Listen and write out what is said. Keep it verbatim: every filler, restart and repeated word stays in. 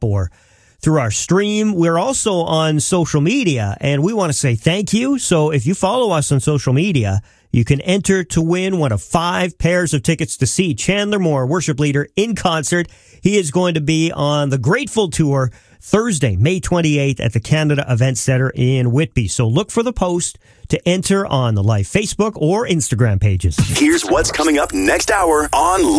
or through our stream. We're also on social media, and we want to say thank you. So if you follow us on social media, you can enter to win one of five pairs of tickets to see Chandler Moore, worship leader, in concert. He is going to be on the Grateful Tour Thursday, May twenty-eighth at the Canada Event Center in Whitby. So look for the post to enter on the Life Facebook or Instagram pages. Here's what's coming up next hour on